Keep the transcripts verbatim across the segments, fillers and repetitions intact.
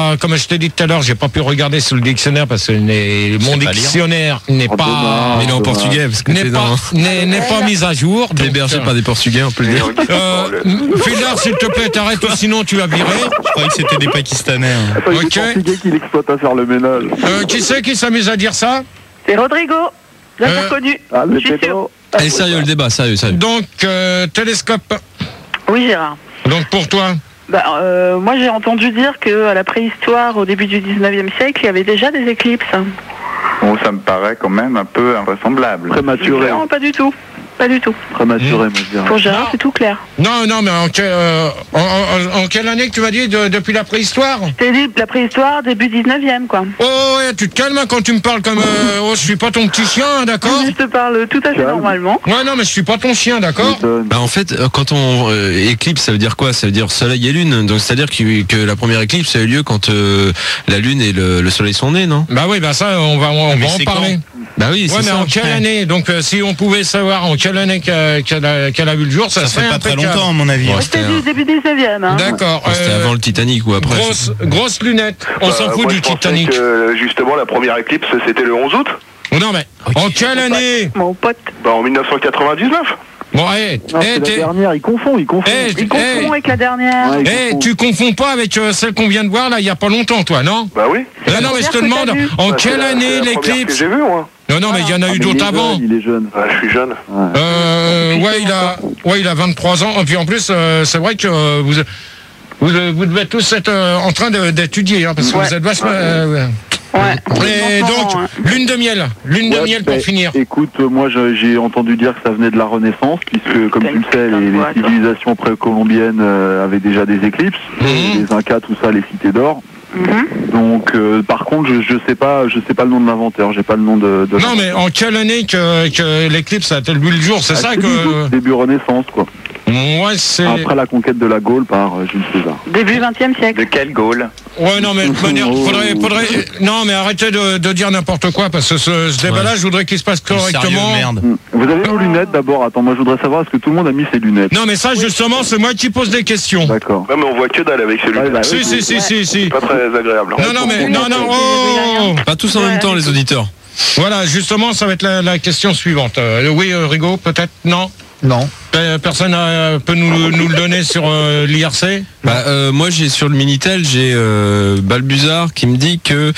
Alors, comme je t'ai dit tout à l'heure, j'ai pas pu regarder sur le dictionnaire parce que n'est- mon dictionnaire n'est Oh, pas, dommage. Mais il est en portugais, parce que n'est t'es pas, dans- n'est, n'est pas mis à jour. t'es donc, hébergé euh, par des portugais, on peut le dire. Euh, Filer, s'il te plaît, t'arrêtes ou sinon tu vas virer. Je croyais que c'était des Pakistanais. hein. Attends, il Ok. est portugais qui l'exploite à faire le ménage. Euh, qui c'est qui s'amuse à dire ça? C'est Rodrigo. Bien Euh, connu. Ah, le Je suis pédo. Allez, sérieux, le débat, sérieux, sérieux. Donc, euh, télescope. Oui, Gérard. Donc pour toi. Bah, euh, moi, j'ai entendu dire qu'à la préhistoire, au début du dix-neuvième siècle, il y avait déjà des éclipses. Bon, ça me paraît quand même un peu invraisemblable. Prématuré. Non, pas du tout. Pas du tout. Prématuré, moi je dirais. Pour Gérard, Non. c'est tout clair. Non, non, mais en, que- euh, en, en- en quelle année que tu m'as dit de- depuis la préhistoire? C'est dit la préhistoire, début dix-neuvième, quoi. Oh, ouais, tu te calmes hein, quand tu me parles comme. Euh, oh, je suis pas ton petit chien, hein, d'accord? Je te parle tout à fait Calme. normalement. Ouais, non, mais je suis pas ton chien, d'accord? M'étonne. Bah en fait, euh, quand on euh, éclipse, ça veut dire quoi? Ça veut dire soleil et lune. Donc c'est-à-dire que, que la première éclipse a eu lieu quand euh, la lune et le, le soleil sont nés, non? Bah oui, bah ça, on va, on Mais va en c'est parler. Bah oui, Ouais, c'est mais ça. en quelle Ouais. année? Donc, euh, si on pouvait savoir en quelle année qu'a- qu'elle a, qu'elle a vu le jour, ça, Ça serait fait pas très impeccable. longtemps, à mon avis. Ouais, Moi, c'était je t'ai un- dit début dix-neuvième. Hein. D'accord. Enfin, C'était euh, avant le Titanic ou après? grosse, grosse lunette. On Bah, s'en fout moi, du je pensais Titanic. que, justement, la première éclipse, c'était le onze août. Non, mais en quelle année? Mon pote. Bah, en mille neuf cent quatre-vingt-dix-neuf. Bon, hé, Non, hé, c'est la t'es- dernière, il confond, il confond. hé, Il confond hé, avec la dernière. Ouais, il hé, confond. tu confonds pas avec euh, celle qu'on vient de voir là il y a pas longtemps, toi, non? Bah oui. Non, non, mais je te première que demande, t'as vue. en Bah, c'est quelle la- c'est année la première que l'éclipse? j'ai vu, moi. Non, non, mais il y en a Ah, eu mais d'autres il est avant. jeune, Il est jeune. Ah, je suis jeune. Ouais. Euh, ouais, il a, ouais, il a vingt-trois ans. Et puis en plus, euh, c'est vrai que euh, vous, vous, vous devez tous être euh, en train de- d'étudier, hein, parce que Ouais. vous êtes vachement. euh, Ouais. Et En ce donc, moment, hein. lune de miel, lune de Ouais, miel pour bah, finir. Écoute, euh, moi je- j'ai entendu dire que ça venait de la Renaissance, puisque comme T'as tu une le sais, putain de les, voix, les toi. civilisations précolombiennes euh, avaient déjà des éclipses, Mhm. les Incas, tout ça, les cités d'or. Mhm. Donc, euh, par contre, je, je sais pas, je sais pas le nom de l'inventeur, j'ai pas le nom de. de Non, mais en quelle année que, que l'éclipse a-t-elle vu le jour? C'est Ah, ça c'est que. début, début Renaissance, quoi. Ouais, c'est. Après la conquête de la Gaule par euh, Jules César. Début vingtième siècle. De quelle Gaule? Ouais, non, mais de toute manière, Oh. faudrait, faudrait. Non, mais arrêtez de, de dire n'importe quoi, parce que ce, ce débat-là, je voudrais qu'il se passe Sérieux, correctement. merde. Hmm. Vous avez vos lunettes d'abord? Attends, moi je voudrais savoir, est-ce que tout le monde a mis ses lunettes? Non, mais ça, justement, c'est moi qui pose des questions. D'accord. Ouais, mais on voit que dalle avec celui-là. Ouais, bah, Si, oui, si, si, si, si. Pas très agréable. Non, non, mais. Non, non, oh! Pas tous en même temps, les auditeurs. Voilà, justement, ça va être la, la question suivante. Euh, oui, euh, Rigaud, peut-être? Non? Non. Pe- Personne euh, peut nous, nous le donner sur euh, l'I R C? Bah, euh, moi, j'ai sur le Minitel, j'ai euh, Balbuzard qui me dit que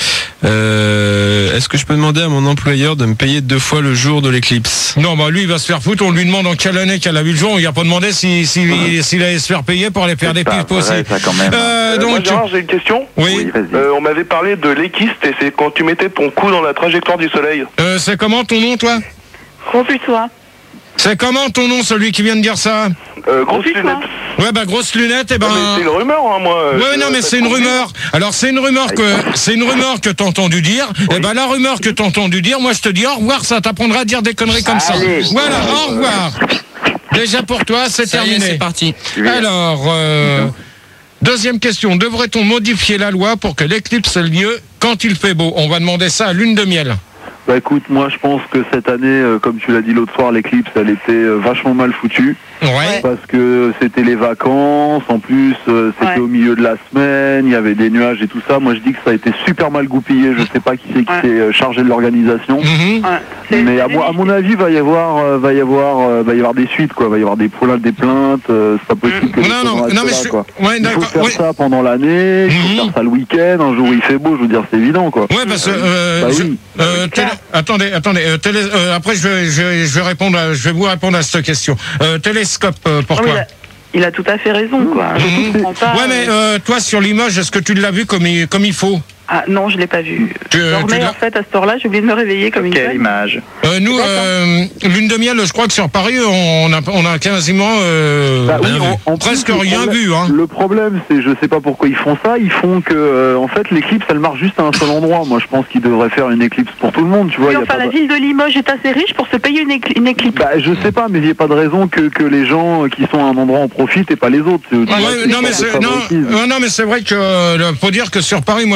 euh, est-ce que je peux demander à mon employeur de me payer deux fois le jour de l'éclipse? Non, bah lui, il va se faire foutre. On lui demande en quelle année qu'elle a vu le jour. On lui a pas demandé s'il si, si, s'il allait se faire payer pour aller faire des pas pipes vrai, aussi. ça, quand même. Euh, Euh, moi, donc, Gérard, j'ai une question. oui. Vas-y. Euh, on m'avait parlé de l'équiste, et c'est quand tu mettais ton cou dans la trajectoire du soleil. Euh, c'est comment ton nom, toi? Confuce-toi. C'est comment ton nom, celui qui vient de dire ça? Euh, grosse Confuce-toi. lunette. Ouais, bah, grosse lunette, et ben. Ouais, mais c'est une rumeur, hein, moi. Ouais, Je- non, mais ça c'est une te rumeur. Alors, c'est une rumeur que, c'est une rumeur que t'as entendu dire. Et ben, la rumeur que t'as entendu dire, moi, je te dis au revoir, ça t'apprendra à dire des conneries comme ça. Allez. Voilà, au revoir. Déjà pour toi, c'est Ça y est, terminé. c'est parti. Alors, euh, deuxième question. Devrait-on modifier la loi pour que l'éclipse ait lieu quand il fait beau? On va demander ça à lune de miel. Bah écoute, moi je pense que cette année, euh, comme tu l'as dit l'autre soir, l'éclipse elle était euh, vachement mal foutue. Ouais. Parce que c'était les vacances, en plus euh, c'était Ouais. au milieu de la semaine, il y avait des nuages et tout ça. Moi je dis que ça a été super mal goupillé, je sais pas qui c'est qui Ouais. s'est euh, chargé de l'organisation. Mhm. Ouais. C'est- Mais à, c'est mo- à mon avis, va y avoir, euh, va y avoir, euh, va y avoir des suites, quoi. Va y avoir des plaintes, des plaintes. euh, c'est pas possible que les Non, choses non, restent non, mais là, je- quoi. ouais, Il faut d'accord, faire ouais. ça pendant l'année, il faut Mhm. faire ça le week-end. Un jour où il fait beau, je veux dire, c'est évident, quoi. Ouais, parce que euh, Bah je- oui. euh, télé- attendez, attendez. euh, télé- euh, après, je vais, je, vais, je vais répondre, à- je vais vous répondre à cette question. Euh, télescope, euh, Ah oui, pourquoi? il, a, il a tout à fait raison, quoi. Je Mhm. comprends pas. Ouais, mais euh, toi, sur Limoges, est-ce que tu l'as vu comme il, comme il faut? Ah non, je l'ai pas vu. Tu- Je tu dormais l'as- en fait à cette heure-là, j'ai oublié de me réveiller comme une Quelle conne. image? Euh, nous, D'accord. euh, lune de miel, je crois que sur Paris, on a, on a quasiment euh, Bah oui, rien vu. en- en presque plus, le rien problème- vu. Hein. Le problème, c'est, je sais pas pourquoi ils font ça, ils font que, euh, en fait, l'éclipse, elle marche juste à un seul endroit. Moi, je pense qu'ils devraient faire une éclipse pour tout le monde, tu vois. Oui, y a enfin, pas la de- ville de Limoges est assez riche pour se payer une, écl- une éclipse. Bah, je sais pas, mais il n'y a pas de raison que, que les gens qui sont à un endroit en profitent et pas les autres. C'est- tu vois, Ouais, c'est non, mais pas c'est, le non, favoritisme. ouais, non, mais c'est vrai que euh, faut dire que sur Paris, moi, j'ai, j'ai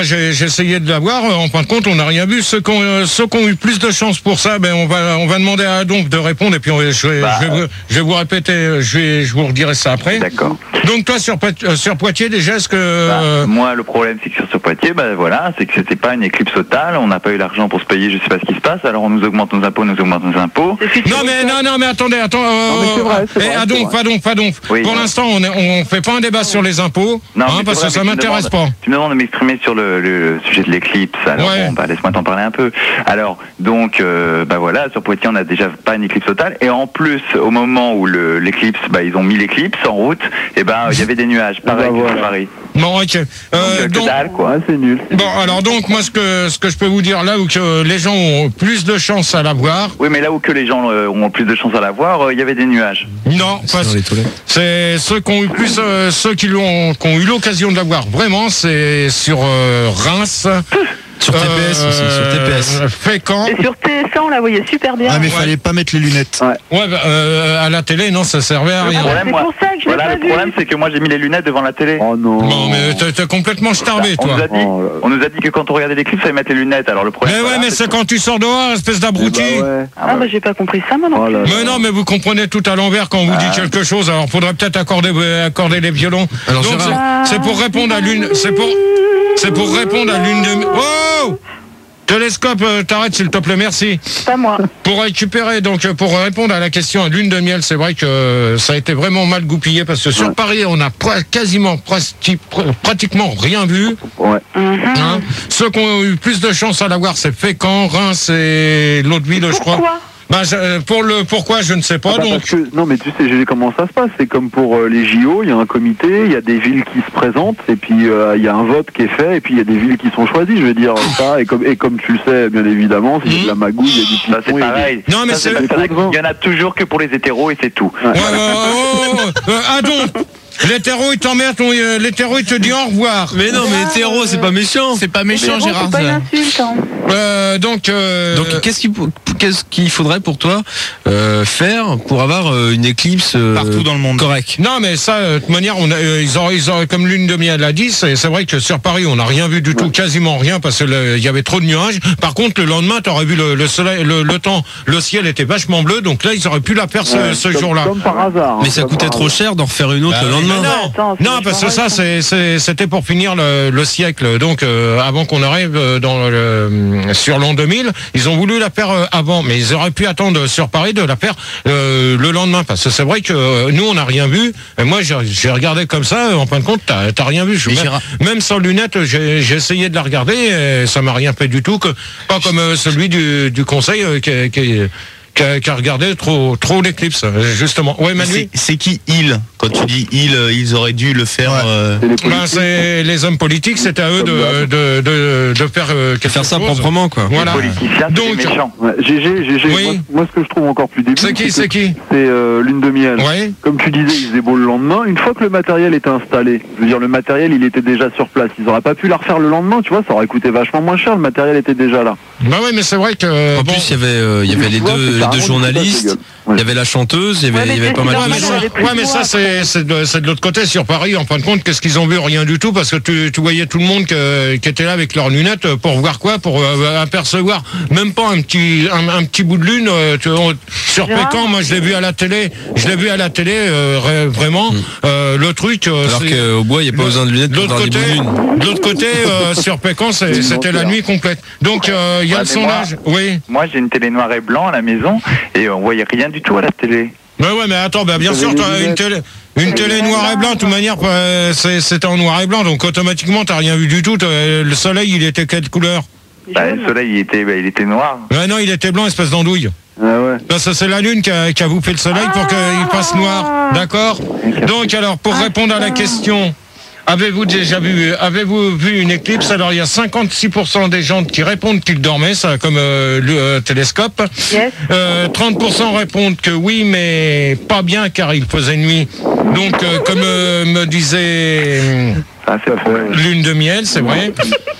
essayé de l'avoir. Euh, en fin de compte, on n'a rien vu. Ceux qui ont, euh, ceux qui ont eu plus de chance pour ça, ben on va, on va demander à Adonf de répondre et puis on, je, vais, Bah, je, vais vous, je vais vous répéter, je vais, je vous redirai ça après. D'accord. Donc toi sur, Poit- euh, sur Poitiers déjà, est-ce que Bah, euh, moi, le problème, c'est que sur ce Poitiers, bah, voilà, c'est que c'était pas une éclipse totale. On n'a pas eu l'argent pour se payer. Je sais pas ce qui se passe. Alors on nous augmente nos impôts, nous augmente nos impôts. non mais non non mais attendez attends. Euh, mais c'est vrai, c'est eh, vrai, Adonf, c'est vrai. Adonf, Adonf. Oui. Pour l'instant, on est, on fait pas un débat sur les impôts, Non, hein, mais parce c'est que vrai, ça mais tu me m'intéresse demandes- pas. Tu me demandes de m'exprimer sur le, le sujet de l'éclipse. Alors Ouais. bon, bah, laisse-moi t'en parler un peu. Alors, donc, euh, bah voilà, sur Poitiers, on n'a déjà pas une éclipse totale. Et en plus, au moment où le- l'éclipse, bah, ils ont mis l'éclipse en route, et ben, il y avait des nuages. Pareil bah, que sur voilà. Paris. Bon ok. Donc, Euh, euh, que donc- dalle, quoi. Ouais, c'est nul. Bon, alors donc, moi, ce que, ce que je peux vous dire là, où que les gens ont plus de chances à l'avoir, Oui, mais là où que les gens euh, ont plus de chances à l'avoir, euh, il y avait des nuages. non, C'est parce- dans les toilettes. c'est ceux qui ont eu plus, euh, ceux qui l'ont, qui ont eu l'occasion de l'avoir, vraiment, c'est sur euh, Reims. Sur T P S aussi, sur T P S. euh, Fécamp. Et sur T S A, on la voyait super bien. Ah, mais Ouais. fallait pas mettre les lunettes. Ouais, bah, euh, à la télé, non, ça servait à Le rien. problème, c'est moi, pour ça que je l'ai voilà, pas le vu. problème, c'est que moi, j'ai mis les lunettes devant la télé. Oh non. Non, mais t'es, t'es complètement starbé, on, toi. nous a dit, Oh là là. on nous a dit que quand on regardait l'éclipse, il fallait mettre les lunettes. Alors le problème. Mais ouais, voilà, mais c'est quand tu sors dehors, espèce Eh bah d'abruti. ouais. Ah bah j'ai pas compris ça moi non Oh plus. là là. Mais non, mais vous comprenez tout à l'envers quand on vous dit Ah. quelque chose. Alors, faudrait peut-être accorder, accorder les violons. Alors, Donc, Gérard. c'est, c'est pour répondre à l'une, c'est pour, c'est pour répondre à l'une de. Oh! Télescope, euh, t'arrêtes s'il te plaît, merci. Pas moi. Pour récupérer, donc euh, pour répondre à la question à lune de miel, c'est vrai que euh, ça a été vraiment mal goupillé parce que sur Ouais. Paris, on a pra- quasiment prati- pr- pratiquement rien vu. Ouais. Mhm. Hein. Ceux qui ont eu plus de chance à l'avoir, c'est Fécamp, Reims et l'autre ville, je crois. Pourquoi Bah, je- pour le pourquoi, je ne sais pas. Ah bah donc. parce que, non mais tu sais Gilles, comment ça se passe, c'est comme pour euh, les J O, il y a un comité, il y a des villes qui se présentent et puis euh, il y a un vote qui est fait et puis il y a des villes qui sont choisies, je veux dire ça, et comme, et comme tu le sais bien évidemment, s'il y a de la magouille, il y a du Ça, c'est ping-pong, il y a des- pareil. Non, mais Ça, c'est- parce qu'il y en a- il y en a toujours que pour les hétéros et c'est tout. Ouais, ouais, oh, oh, oh, euh, ah donc, l'hétéro il t'emmerde, ton- euh, l'hétéro il te dit au revoir. Mais non, mais hétéro, c'est pas méchant. C'est pas méchant, Mais bon, Gérard. c'est pas une ça. insulte. Hein. Euh, donc, euh, Donc qu'est-ce qu'il qu'est-ce qu'il faudrait pour toi euh, faire pour avoir euh, une éclipse euh, Partout dans le monde. correcte? non, mais ça, euh, de toute manière, on a, euh, ils auraient, ils auraient, comme lune de miel l'a dit, c'est, c'est vrai que sur Paris, on n'a rien vu du tout, quasiment rien, parce que le- il y avait trop de nuages. Par contre, le lendemain, tu aurais vu le, le soleil, le, le temps, le ciel était vachement bleu, donc là, ils auraient pu la faire ce, Ouais, ce comme- jour-là. Comme par hasard. Mais hein, ça comme coûtait par trop hasard. cher d'en refaire une autre Bah le oui, lendemain. mais non. Attends, c'est Non, parce que ça, vachement c'est, c'est, c'était pour finir le, le siècle. Donc, euh, avant qu'on arrive euh, dans le, sur l'an deux mille, ils ont voulu la faire euh, avant, mais ils auraient pu attendre sur Paris de la faire euh, le lendemain. Parce que c'est vrai que euh, nous, on n'a rien vu. Et moi, j'ai, j'ai regardé comme ça. En fin de compte, t'as, t'as rien vu. Je, Mais même, Gérard- même sans lunettes, j'ai, j'ai essayé de la regarder. Et ça m'a rien fait du tout. Que, pas comme euh, celui du, du conseil euh, qui, qui, qui a, qui a regardé trop, trop l'éclipse, justement. Ouais, Mais Manu. c'est- C'est qui ils? Quand tu dis ils, euh, ils auraient dû le faire. Ouais. euh, C'est les Ben, politiques. c'est les hommes politiques, c'est à eux de, de, de, de faire euh, quelque Faire ça chose. proprement, quoi. Voilà. Les politiciens, c'est Donc- des méchants. Ouais, G G, G G, Oui. moi, moi, ce que je trouve encore plus débile, C'est qui, que c'est qui c'est euh, lune de miel. Ouais. Comme tu disais, il faisait beau le lendemain. Une fois que le matériel était installé, je veux dire, le matériel, il était déjà sur place. Ils auraient pas pu la refaire le lendemain, tu vois, ça aurait coûté vachement moins cher. Le matériel était déjà là. Bah ouais, mais c'est vrai que En bon. plus, il y avait, euh, il y avait les Tu vois, deux, c'est les carrément deux du journalistes, foutage de gueule. il y avait la chanteuse, il y avait, Ouais, mais il y avait c'est- pas mal c'est Ouais, de mais, dommage, gens. il y avait ça, plus ouais, de mais voix, ça, quoi. c'est, c'est, de, c'est de l'autre côté, sur Paris, en fin de compte, qu'est-ce qu'ils ont vu? Rien du tout, parce que tu, tu voyais tout le monde que, qui était là avec leurs lunettes pour voir quoi? Pour euh, apercevoir même pas un petit, un, un petit bout de lune. euh, tu- on- sur Gérard Pécan, moi, je l'ai vu à la télé, je l'ai vu à la télé, euh, ré- vraiment, euh, le truc. euh, Alors c'est- qu'au bois, il n'y a pas Le- besoin de lunettes de pour l'autre voir des côté, boules lunes. de l'autre côté, euh, sur Pécan, c'est- C'est c'était la menteur. nuit complète. Donc, euh, il y a Ouais, le mais moi- sondage. Oui. Moi, j'ai une télé noir et blanc à la maison et on voyait rien du tout à la télé. Mais ouais, mais attends, bah, bien Vous sûr, avez t'as les une lunettes. télé, une télé noir et blanc, de toute manière, euh, c'est- c'était en noir et blanc, donc automatiquement, t'as rien vu du tout. t'as- Le soleil, il était quelle couleur? Bah, Jaune. le soleil, il était, bah, il était noir. Ouais, non, il était blanc, espèce d'andouille. Ah ouais. Ben, ça, c'est la lune qui a, qui a bouffé le soleil pour qu'il fasse noir. D'accord? Donc, alors, pour répondre à la question, avez-vous déjà vu, avez-vous vu une éclipse? Alors, il y a cinquante-six pour cent des gens qui répondent qu'ils dormaient, ça, comme euh, le euh, télescope. Yes. Euh, trente pour cent répondent que oui, mais pas bien car il faisait nuit. Donc, euh, comme euh, me disait euh, Ça, c'est le problème. Lune de miel, c'est vrai.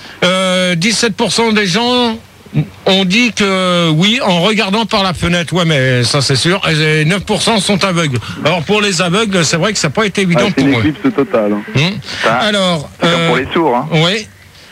Euh, dix-sept pour cent des gens ont dit que oui, en regardant par la fenêtre. Ouais, mais ça c'est sûr. Et neuf pour cent sont aveugles. Alors pour les aveugles, c'est vrai que ça n'a pas été Ah, évident c'est pour une eux. éclipse totale. hein. Hum. Ça, Alors, c'est comme euh, pour les sourds. Hein. oui.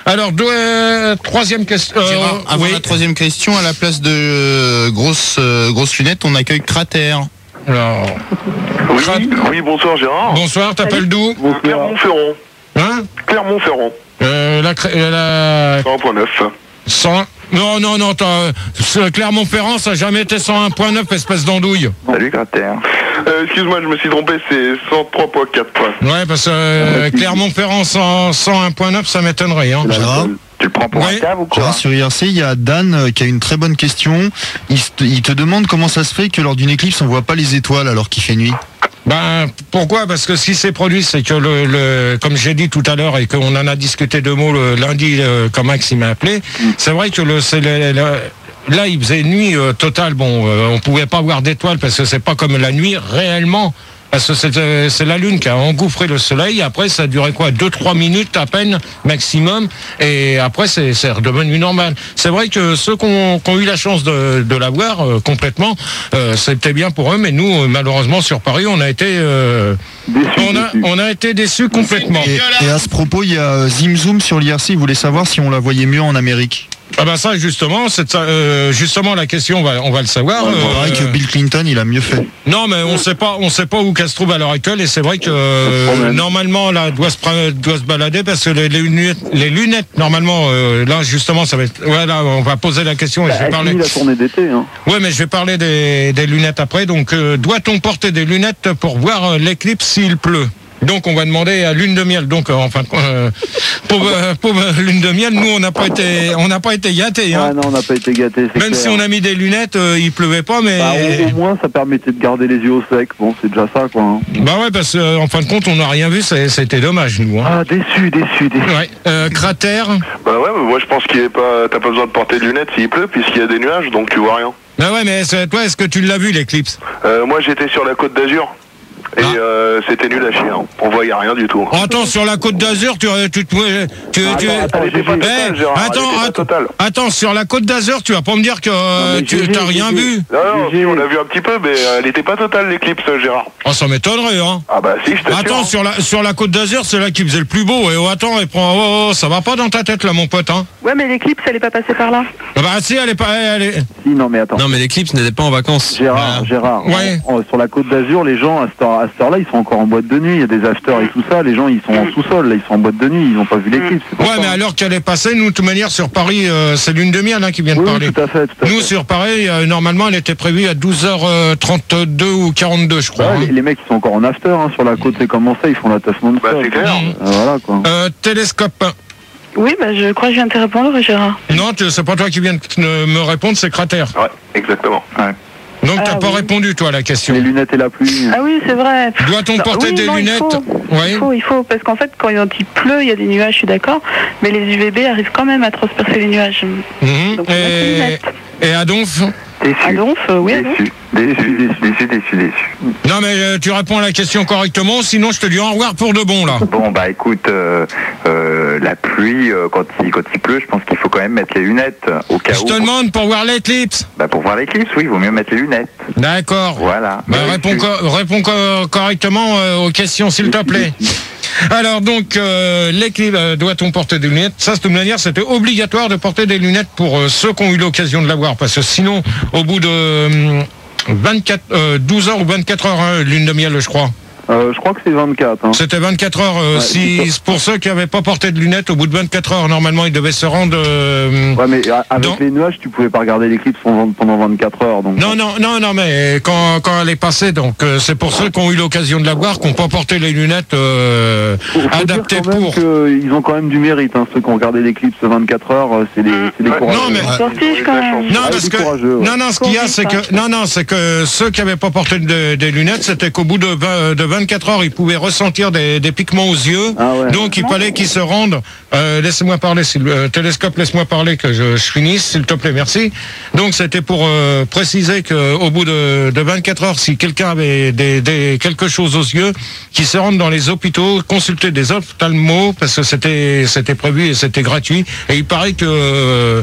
Alors, deux, euh, troisième question. Euh, Gérard, avant oui. la troisième question, à la place de euh, grosses euh, grosses lunettes, on accueille Cratère. Alors, Oui, Crat- oui, bonsoir Gérard. bonsoir, t'appelles d'où? Clermont-Ferrand. Hein Clermont-Ferrand. euh, la, cré- euh, la cent un point neuf. cent. Non, non, non, t'as- ce Clermont-Ferrand, ça n'a jamais été cent un point neuf, espèce d'andouille. Salut Cratère. Euh, excuse-moi, je me suis trompé, c'est cent trois point quatre points. Ouais, parce que euh, Clermont-Ferrand cent, cent un point neuf, ça m'étonnerait. Hein. La- Tu le prends pour Oui. un cave ou quoi? Gérard, sur I R C, il y a Dan euh, qui a une très bonne question. Il, se- il te demande comment ça se fait que lors d'une éclipse, on voit pas les étoiles alors qu'il fait nuit. Ben, pourquoi? Parce que ce qui s'est produit, c'est que le, le comme j'ai dit tout à l'heure et qu'on en a discuté deux mots le lundi, euh, quand Max il m'a appelé, c'est vrai que le, c'est le- le- là il faisait nuit euh, totale. Bon, euh, on pouvait pas voir d'étoiles parce que c'est pas comme la nuit réellement. Parce que c'est, euh, c'est la Lune qui a engouffré le Soleil. Après, ça a duré quoi, deux trois minutes à peine maximum. Et après, c'est, c'est redevenu normal. C'est vrai que ceux qui ont, qui ont eu la chance de, de la voir euh, complètement, euh, c'était bien pour eux. Mais nous, euh, malheureusement, sur Paris, on a été, euh, Déçu, on a, déçu. on a été déçus complètement. Et, et à ce propos, il y a euh, Zim Zoom sur l'I R C, il voulait savoir si on la voyait mieux en Amérique. Ah ben ça, justement, c'est ça, euh, justement la question, on va, on va le savoir. Il euh, paraît que Bill Clinton, il a mieux fait. Non, mais on sait pas, on sait pas où qu'elle se trouve à l'heure actuelle, et c'est vrai que euh, problème. normalement là, elle doit se pre- doit se balader parce que les, les lunettes, les lunettes normalement, euh, là justement, ça va être, ouais, là, on va poser la question et je vais Elle parler. finit la tournée d'été. Hein. Ouais, mais je vais parler des, des lunettes après. Donc, euh, doit-on porter des lunettes pour voir euh, l'éclipse s'il pleut? Donc on va demander à Lune de Miel. Donc euh, enfin, euh, pauvre, euh, pauvre Lune de Miel, nous on n'a pas été, on n'a pas été gâtés. Hein. Ah non, on n'a pas été gâtés. c'est Même clair. si on a mis des lunettes, euh, il pleuvait pas, mais Bah, au, au moins, ça permettait de garder les yeux au sec. Bon, c'est déjà ça, quoi. hein. bah ouais, parce qu'en fin de compte, on n'a rien vu. c'est- C'était dommage, nous. Hein. Ah, déçu, déçu, déçu. Ouais. Euh, cratère. Bah ouais, mais moi je pense qu'il est pas, t'as pas besoin de porter de lunettes s'il pleut, puisqu'il y a des nuages, donc tu vois rien. Bah ouais, mais c'est- toi, est-ce que tu l'as vu l'éclipse? Euh, moi j'étais sur la côte d'Azur, et Ah. euh, c'était nul à chier, hein. On voyait rien du tout. Oh, attends, sur la côte d'Azur, tu, tu, tu, tu, tu- attends, Elle était pas Gégé. totale, Eh, Gérard, elle attends, était pas attends, totale. attends, sur la côte d'Azur, tu vas pas me dire que euh, mais tu Gégé, t'as rien Gégé. vu? Non, non, Gégé. si, on a vu un petit peu, mais euh, elle était pas totale l'éclipse, Gérard. Oh, ça m'étonnerait, hein. Ah bah si, je t'assure. Attends, hein. sur la, sur la côte d'Azur, c'est là qui faisait le plus beau. Et oh, attends, et prend, oh, oh, ça va pas dans ta tête, là, mon pote, hein. Ouais, mais l'éclipse, elle est pas passée par là. Ah bah, si, elle est pas, elle est, Si, non, mais attends. Non, mais l'éclipse n'était pas en vacances. Gérard, Gérard, Ouais. en- en- sur la côte d'Azur, les gens, à cette heure- à cette heure-là, ils sont encore en boîte de nuit. Il y a des afters et tout ça. Les gens, ils sont en sous-sol. Là, ils sont en boîte de nuit. Ils n'ont pas vu l'éclipse. c'est pour ouais, ça. mais alors qu'elle est passée, nous, de toute manière, sur Paris, euh, c'est Lune de Miel, hein, qui vient de Oui, parler. oui, tout à fait. Tout à Nous, fait. sur Paris, euh, normalement, elle était prévue à douze heures trente-deux ou quarante-deux, je crois. Ouais, hein. les, les mecs, ils sont encore en after. Hein, sur la côte, c'est comment ça? Ils font la teuf non-stop. Bah c'est clair. Mmh. Euh, voilà, quoi. Euh, télescope. Oui, bah, je crois que je viens de te répondre, Gérard. Non, tu- c'est pas toi qui viens de me répondre, c'est Cratère. Ouais, exactement. Ouais. Donc, t'as Ah, pas oui. répondu, toi, à la question. Les lunettes et la pluie. Ah oui, c'est vrai. Doit-on Bah, porter oui, des non, il lunettes? faut. Oui. Il faut, il faut, parce qu'en fait, quand il pleut, il y a des nuages, je suis d'accord, mais les U V B arrivent quand même à transpercer les nuages. Mhm. Donc, on a fait Et, lunettes. et Adonf? Déçu. Adonf, euh, oui, Adonf. Déçu. Déçu, déçu, déçu, déçu, déçu. Non, mais euh, tu réponds à la question correctement, sinon je te dis au revoir pour de bon, là. Bon bah écoute, euh, euh, la pluie, euh, quand il, quand il pleut, je pense qu'il faut quand même mettre les lunettes euh, au cas Je où. te demande pour voir l'éclipse. Bah pour voir l'éclipse, oui, il vaut mieux mettre les lunettes. D'accord. Voilà. Bah, Déçu. réponds, co- réponds co- correctement euh, aux questions, s'il te plaît. Alors donc, euh, l'équilibre, euh, doit-on porter des lunettes? Ça, de toute manière, c'était obligatoire de porter des lunettes pour euh, ceux qui ont eu l'occasion de l'avoir, parce que sinon, au bout de euh, vingt-quatre, euh, douze heures ou vingt-quatre heures, hein, Lune de Miel, je crois. Euh, je crois que c'est vingt-quatre. Hein. C'était vingt-quatre heures. Euh, Ouais, si, c'est ça. pour ceux qui n'avaient pas porté de lunettes, au bout de vingt-quatre heures, normalement, ils devaient se rendre... euh, Ouais, mais euh, avec Dans- les nuages, tu pouvais pas regarder l'éclipse pendant pendant vingt-quatre heures. Donc, Non, non, non, non, mais quand, quand elle est passée, donc euh, c'est pour ceux qui ont eu l'occasion de la voir, qui n'ont pas porté les lunettes euh, Faut, faut adaptées dire quand même pour. qu'ils ont quand même du mérite. Hein. Ceux qui ont regardé l'éclipse vingt-quatre heures, euh, c'est des, c'est des Ouais. courageux. Non, mais- Ils sont sortis, quand même. Non, Ah, parce des que courageux, ouais. non, non, ce qu'il y a, c'est que non, non, c'est que ceux qui n'avaient pas porté de- des lunettes, c'était qu'au bout de, vingt de vingt-quatre heures, ils pouvaient ressentir des, des piquements aux yeux. Ah ouais. Donc il fallait qu'ils se rendent. Euh, laissez-moi parler, s'il- euh, télescope, laisse-moi parler que je, je finisse, s'il te plaît, merci. Donc c'était pour euh, préciser que au bout de, de vingt-quatre heures, si quelqu'un avait des, des quelque chose aux yeux, qu'ils se rendent dans les hôpitaux, consulter des ophtalmos parce que c'était c'était prévu et c'était gratuit. Et il paraît que euh,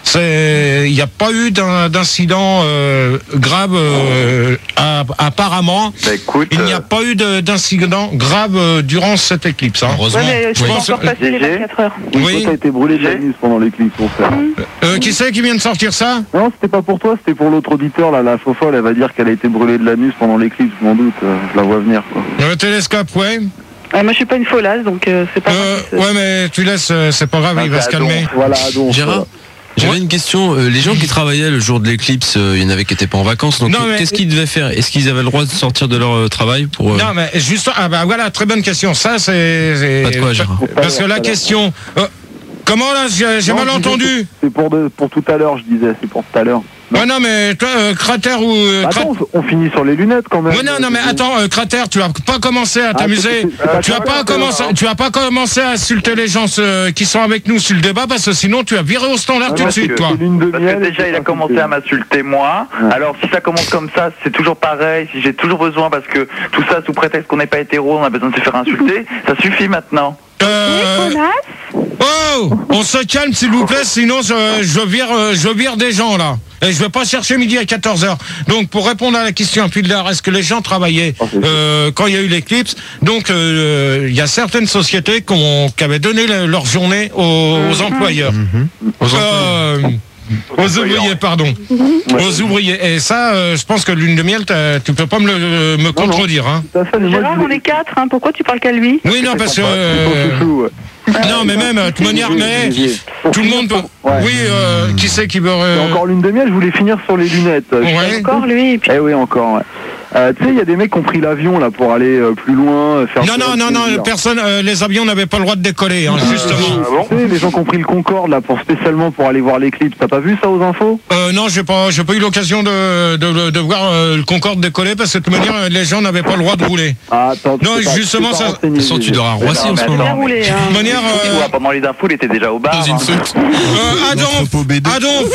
c'est, il n'y a pas eu d'un- d'incident euh, grave euh, à- apparemment. Bah, écoute, Il n'y a euh, pas eu de- d'incident grave euh, durant cette éclipse. Hein. Heureusement. Ouais, mais je Oui. peux encore passer les G G. vingt-quatre heures. Oui. Toi, t'as été brûlé de la nuit pendant l'éclipse, mon frère. Euh, qui c'est qui vient de sortir ça? Non, c'était pas pour toi, c'était pour l'autre auditeur, là, la fofolle, elle va dire qu'elle a été brûlée de l'anus pendant l'éclipse, je m'en doute, euh, je la vois venir, quoi. Le télescope, ouais. Ouais, moi, je suis pas une folasse, donc euh, c'est pas Euh, grave. ouais, mais tu laisses, euh, c'est pas grave, Ah, il va c'est se calmer. Voilà, donc. Gérard, j'avais Ouais. une question. Euh, les gens qui travaillaient le jour de l'éclipse, euh, il y en avait qui n'étaient pas en vacances. Donc Non, mais- qu'est-ce qu'ils devaient faire? Est-ce qu'ils avaient le droit de sortir de leur euh, travail pour euh, Non, mais juste, ah bah voilà, très bonne question. Ça, c'est. c'est- Pas de quoi, Gérard. Parce que la question. euh, comment là, j'ai j'ai Non, mal je disais, entendu? c'est- C'est pour, de- pour tout à l'heure, je disais, c'est pour tout à l'heure. Ouais, non, mais toi, euh, cratère ou. euh, crat- Attends, on finit sur les lunettes quand même. Ouais, non, non, mais attends, euh, cratère, tu vas pas commencer à Ah, t'amuser. c'est- c'est pas Tu vas correct, pas commencer, hein. tu vas pas commencer à insulter les gens euh, qui sont avec nous sur le débat parce que sinon tu vas virer au standard Ah, tout de parce suite, que toi. c'est lune de Parce miel, que déjà, c'est il a pas commencé compliqué. à m'insulter moi. Ouais. Alors, si ça commence comme ça, c'est toujours pareil. Si j'ai toujours besoin, parce que tout ça sous prétexte qu'on n'est pas hétéro, on a besoin de se faire insulter, ça suffit maintenant. Euh, oh, on se calme s'il vous plaît, sinon je, je vire, euh, je vire des gens là. Et je vais pas chercher midi à quatorze heures. Donc pour répondre à la question un peu de l'heure, est-ce que les gens travaillaient euh, quand il y a eu l'éclipse? Donc euh, il y a certaines sociétés qui, ont- qui avaient donné le- leur journée aux, aux employeurs. aux employés Euh, aux ouvriers, pardon. Aux ouvriers. Et ça, euh, je pense que lune de miel, t'as- tu peux pas me, le- me contredire. Hein. Tout à fait, mais moi, Gérard, je on voulais- est quatre, hein. Pourquoi tu parles qu'à lui? Oui, non, parce que... C'est ton euh, chouchou, ouais. non, mais même, de toute manière, mais tout le monde peut... Ouais. Oui, euh, qui c'est qui veut... Et euh, encore lune de miel, je voulais finir sur les lunettes. Euh, Ouais. Encore lui, et puis Eh oui, encore, ouais. Euh, tu sais, il y a des mecs qui ont pris l'avion là pour aller euh, plus loin, euh, faire. Non, non, non, non, plaisir. personne, euh, les avions n'avaient pas le droit de décoller, hein, justement. Ah bon? Tu sais, les gens qui ont pris le Concorde là pour spécialement pour aller voir l'éclipse, t'as pas vu ça aux infos? Euh, non, j'ai pas, j'ai pas eu l'occasion de, de, de voir euh, le Concorde décoller parce que de toute manière, euh, les gens n'avaient pas le droit de rouler. Ah, attends, Non, tu t'es pas- justement, tu t'es pas ça- renseigné, De toute façon, tu dors à Roissy non, en ce mais moment. bien attends, roulé. De Hein. toute manière, euh, Ouais, pendant les infos, il était déjà au bar. Dans une hein. soute. euh, Adonf, L'entrepôt B deux. Adonf,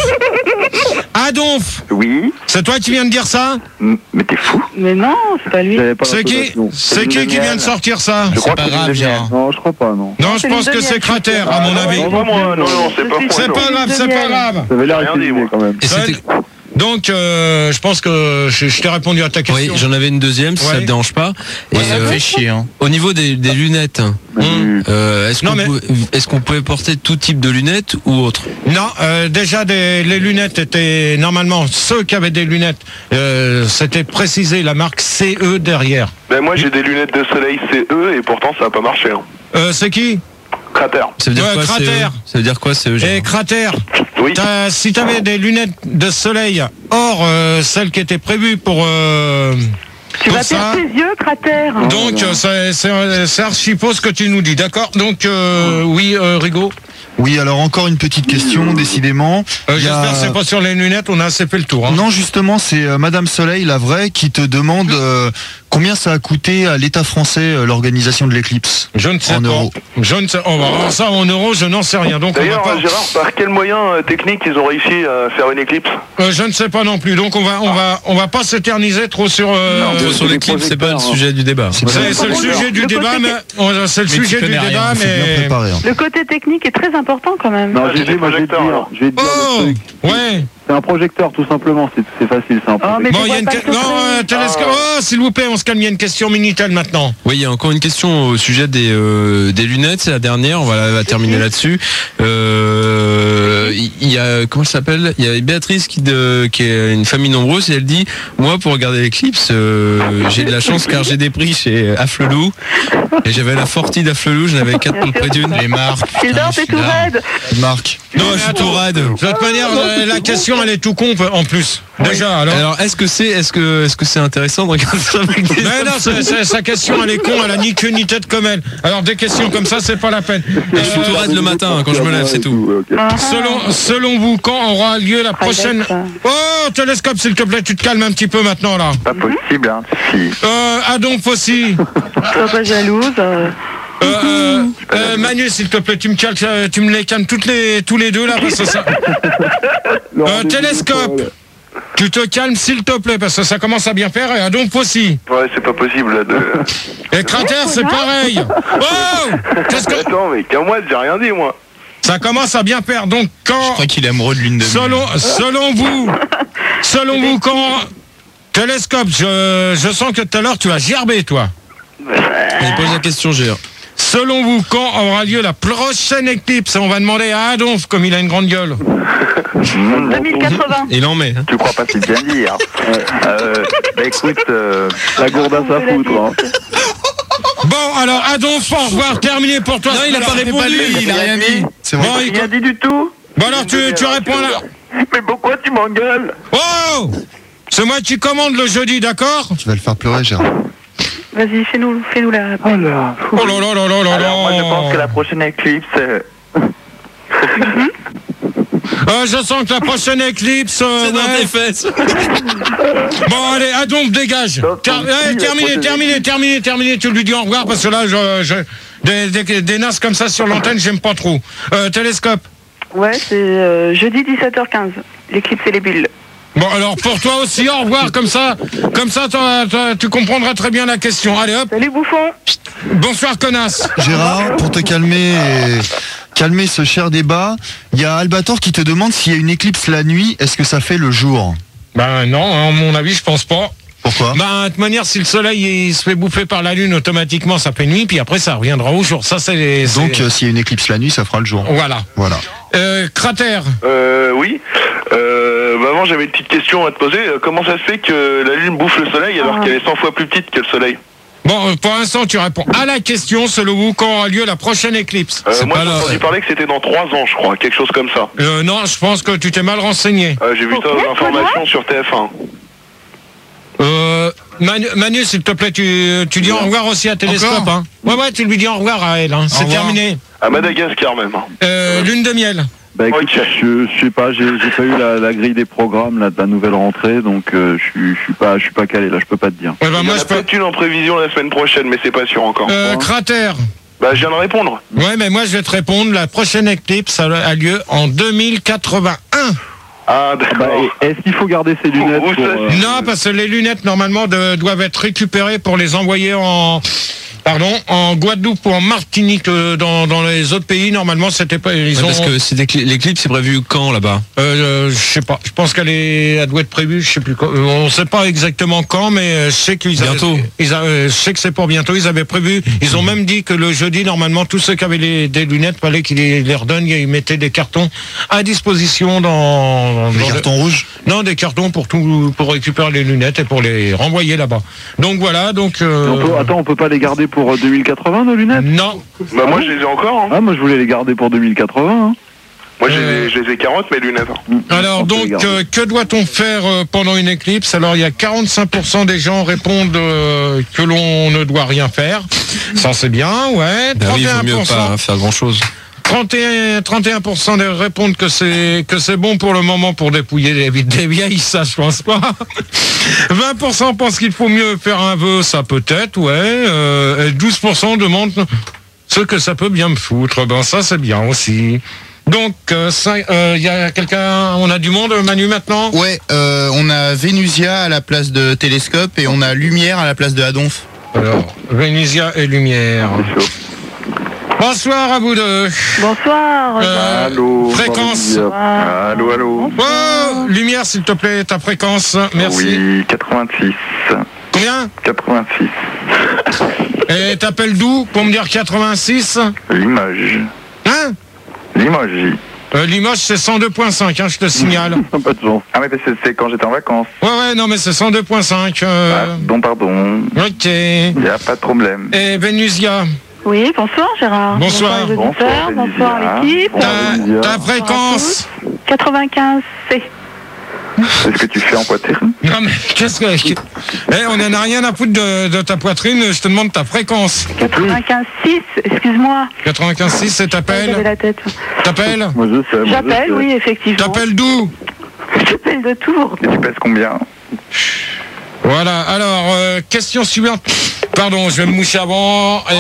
Adonf, Oui, c'est toi qui viens de dire ça? m- mais t'es fou. Mais non, c'est pas lui. J'avais pas C'est qui, l'intonation. c'est lune qui de qui vient miel. de sortir ça? Je crois pas que c'est grave, une Gérard. Non, je crois pas, non. Non, je c'est pense une que c'est demi-heure, cratère, à mon Ah, avis. non, pas moi, non, non, c'est pas Je moi. C'est non. pas grave, c'est pas grave. Ça avait l'air Rien dit, effilé moi. quand même. Et c'était- Donc, euh, je pense que je, je t'ai répondu à ta Oui, question. j'en avais une deuxième, si ça Ouais. te dérange pas. Et, Ouais, ça me euh, fait chier. Hein. au niveau des, des lunettes, Hum. euh, est-ce Non, qu'on mais- pouvait, est-ce qu'on pouvait porter tout type de lunettes ou autre? Non, euh, déjà des, les lunettes étaient normalement ceux qui avaient des lunettes, euh, c'était précisé la marque C E derrière. Ben moi j'ai des lunettes de soleil C E et pourtant ça a pas marché. Hein. Euh, c'est qui? Cratère. Ça veut dire Ouais, quoi, c'est cratère. eux Ça veut dire quoi, c'est eux, Et Gérard cratère. Oui. T'as- si tu avais des lunettes de soleil hors euh, celles qui étaient prévues pour euh, Tu pour vas ça. perdre tes yeux, cratère. Donc euh, c'est c'est- c'est archi faux ce que tu nous dis, d'accord? Donc euh, oui, euh, Rigaud. Oui, alors encore une petite question, décidément. Euh, Il y a- J'espère que c'est pas sur les lunettes, on a assez fait le tour. Hein. Non, justement, c'est euh, Madame Soleil, la vraie, qui te demande euh, combien ça a coûté à l'État français euh, l'organisation de l'éclipse. Je ne sais En pas. euros. Je ne sais. On va voir ça en euros, je n'en sais rien. Donc on va D'ailleurs pas. Gérard, par quel moyen euh, technique ils ont réussi à faire une éclipse? Euh, je ne sais pas non plus. Donc on va, on va, on va pas s'éterniser trop sur. euh, Non, trop sur c'est l'éclipse, des c'est pas le projecteurs, sujet du débat. C'est c'est le sujet du Le débat, côté- mais on- c'est le Mais tu sujet du connais rien, débat, C'est bien mais. préparé. hein. Le côté technique est très important quand même. Non, Ah, j'ai G G, des moi je vais te projecteurs, dire, alors. je vais te dire le Oh, truc. ouais. C'est un projecteur tout simplement, c'est c'est facile, c'est un Oh, mais projecteur. Bon, il y a tu une vois que- pas non, le euh, télescope. Oh, s'il vous plaît, on se calme. Il y a une question Minitel maintenant. Oui, il y a encore une question au sujet des, euh, des lunettes, c'est la dernière, on va, la- va terminer là-dessus. Euh, Il y a, comment ça s'appelle? Il y a Béatrice qui, de, qui est une famille nombreuse et elle dit, moi pour regarder l'éclipse, euh, j'ai de la chance car j'ai des prix chez Afflelou et j'avais la Forti d'Afflelou, j'en avais quatre pour le prix d'une. Les marques. Gildor, t'es tout raide. Marc. Non, je suis tout rade. De toute manière, euh, la question, elle est tout con en plus. Déjà, alors. Alors, est-ce que c'est, est-ce que, est-ce que c'est intéressant de regarder ça avec des Mais non, c'est- c'est- sa question, elle est con, elle a ni queue ni tête comme elle. Alors des questions comme ça, c'est pas la peine. Et je suis tout raide le matin hein, quand je me lève, c'est tout. Ok. Ah, Selon, selon vous, quand aura lieu la prochaine... ça. Oh, télescope, s'il te plaît, tu te calmes un petit peu maintenant, là. Pas possible, hein, si. Euh, Adonf aussi. Sois pas jalouse. euh. Euh, euh, euh, Manu, s'il te plaît, tu me calmes, euh, tu me les calmes toutes les, tous les deux, là, parce que ça... Le Euh, rendez-vous télescope. de Paul. Tu te calmes, s'il te plaît, parce que ça commence à bien faire, et Adonf aussi. Ouais, c'est pas possible là, de... Et Cratère, c'est pareil. Oh, qu'est-ce que... Attends, mais qu'à moi, j'ai rien dit moi. Ça Ça commence à bien faire. Donc Je quand, crois qu'il est amoureux de l'une de selon, selon vous, selon vous, quand Télescope, je, je sens que tout à l'heure tu vas gerber, toi. Il pose la question, Gérard. Selon vous, quand aura lieu la prochaine éclipse? On va demander à Adolphe, comme il a une grande gueule. deux mille quatre-vingts. Il en met. Hein. Tu crois pas si bien dire. euh, bah écoute, euh, La gourdasse à foutre, hein. Bon, alors Adolphe, au revoir, terminé pour toi. Non, il a pas répondu, il a rien dit. C'est vrai. Bon, il- rien dit du tout. bon alors tu, tu réponds là. Mais pourquoi tu m'engueules? Oh, c'est moi qui commande le jeudi, d'accord? Tu vas le faire pleurer, Gérard. Vas-y, fais-nous, fais-nous la. Oh là. Oh là là là là là Alors moi je pense que là. la prochaine éclipse, euh, Euh, je sens que la prochaine éclipse. euh, C'est dans ouais. tes fesses. Bon, allez, Adolphe, dégage. Donc, Ter- donc, eh, si, la terminé, prochaine terminé, terminé, terminé. Tu lui dis au revoir parce que là, je, je, des, des, des nasses comme ça sur l'antenne, j'aime pas trop. Euh, télescope. Ouais, c'est euh, jeudi dix-sept heures quinze. L'éclipse et les bulles. Bon, alors pour toi aussi, au revoir, comme ça, comme ça, t'as- t'as- tu comprendras très bien la question. Allez, hop. Salut, bouffon. Bonsoir, connasse. Gérard, pour te calmer et calmer ce cher débat, il y a Albator qui te demande s'il y a une éclipse la nuit, est-ce que ça fait le jour? Ben non, hein, à mon avis, je pense pas. Pourquoi? Ben, de toute manière, si le soleil il se fait bouffer par la lune, automatiquement, ça fait nuit, puis après, ça reviendra au jour. Ça, c'est. c'est- Donc, euh, s'il y a une éclipse la nuit, ça fera le jour. Voilà. Voilà. Euh, cratère. Euh, oui. Euh, bah avant, j'avais une petite question à te poser. Euh, Comment ça se fait que la Lune bouffe le Soleil alors Ah. qu'elle est cent fois plus petite que le Soleil? Bon, euh, pour l'instant, tu réponds à la question, selon vous, quand aura lieu la prochaine éclipse? euh, C'est Moi, pas j'ai là, entendu ouais. parler que c'était dans trois ans, je crois, quelque chose comme ça. Euh, non, je pense que tu t'es mal renseigné. Euh, j'ai vu ça Pourquoi, dans l'information sur T F un. Euh, Manu, Manu, s'il te plaît, tu, tu dis au revoir aussi à Télescope, Encore hein. Ouais, ouais, tu lui dis au revoir à elle, hein. C'est revoir. terminé. À Madagascar même. hein. Euh, lune de miel. Bah écoute, Ok. je, je sais pas, j'ai j'ai pas eu la, la grille des programmes là de la nouvelle rentrée, donc euh, je suis je suis pas je suis pas calé là, je peux pas te dire. Ouais, bah, Il y moi, en je a peux. peut-être une en prévision la semaine prochaine, mais c'est pas sûr encore. Euh, cratère. Bah, je viens de répondre. Ouais, mais moi, je vais te répondre. La prochaine éclipse a, a lieu en deux mille quatre-vingt-un. Ah, Ah bah, d'accord. et est-ce qu'il faut garder ses lunettes Où pour, ça, euh, Non, parce que les lunettes, normalement, de- doivent être récupérées pour les envoyer en... Pardon, en Guadeloupe ou en Martinique, euh, dans, dans les autres pays, normalement, c'était pas... Ils Ouais, ont... parce que c'est des clés- l'éclipse c'est prévu quand là-bas? Euh, je sais pas. Je pense qu'elle est, elle doit être prévue. Je sais plus. Quand. Euh, On sait pas exactement quand, mais euh, je sais qu'ils avaient- Bientôt. Ils a- euh, je sais que c'est pour bientôt. Ils avaient prévu. Ils ont même dit que le jeudi, normalement, tous ceux qui avaient les, des lunettes, fallait qu'ils les, les redonnent. Ils mettaient des cartons à disposition dans. Les dans le- cartons rouges. Non, des cartons pour tout, pour récupérer les lunettes et pour les renvoyer là-bas. Donc voilà. Donc. euh, on peut- attends, on peut pas les garder pour euh, deux mille quatre-vingts nos lunettes? Non. Bah, moi, je les ai encore. hein. Ah moi je voulais les garder pour deux mille quatre-vingts. Hein. Moi, je Euh. les ai- je les ai quarante, mes lunettes. Alors On peut les donc, garder. euh, que doit-on faire euh, pendant une éclipse? Alors il y a quarante-cinq pour cent des gens répondent euh, que l'on ne doit rien faire. Ça c'est bien, ouais. Bah oui, il vaut mieux trente et un pour cent, pas faire grand-chose. trente et un, trente et un pour cent des répondent que c'est que c'est bon pour le moment pour dépouiller les, des vieilles, ça je pense pas. vingt pour cent pensent qu'il faut mieux faire un vœu, ça peut-être, ouais. Euh, et douze pour cent demandent ce que ça peut bien me foutre. Ben ça c'est bien aussi. Donc, euh, ça, euh, il y a quelqu'un, on a du monde, Manu, maintenant? Ouais, euh, on a Vénusia à la place de Télescope et on a Lumière à la place de Adonf. Alors, Vénusia et Lumière. Bonsoir à vous deux. Bonsoir. Euh, Allô. fréquence. Barbara. Ah. Allô, allô. Oh, Lumière, s'il te plaît, ta fréquence. Merci. Oui, quatre-vingt-six. Combien? quatre-vingt-six. Et t'appelles d'où pour me dire quatre-vingt-six? Limoges. Hein? Limoges. euh, Limoges, c'est cent deux virgule cinq, hein, je te signale. Pas de chance. Ah, mais c'est c'est quand j'étais en vacances. Ouais, ouais, non, mais c'est cent deux virgule cinq. Euh... Pardon, pardon. Ok. Il n'y a pas de problème. Et Vénusia, Oui, bonsoir Gérard. Bonsoir. les auditeurs, Bonsoir, bonsoir Vénusia. l'équipe. ta, Vénusia. ta fréquence. quatre-vingt-quinze C. Est-ce que tu fais en poitrine? Non, mais qu'est-ce que. Eh, on en a rien à foutre de, de ta poitrine, je te demande ta fréquence. quatre-vingt-quinze six, excuse-moi. quatre-vingt-quinze six, c'est J'avais t'appelles? la tête. T'appelles? Moi je sais. moi, je J'appelle, sais. oui, effectivement. T'appelles d'où? J'appelle de Tours. Et tu pèses combien? Voilà, alors, euh, question suivante. Pardon, je vais me moucher avant. et-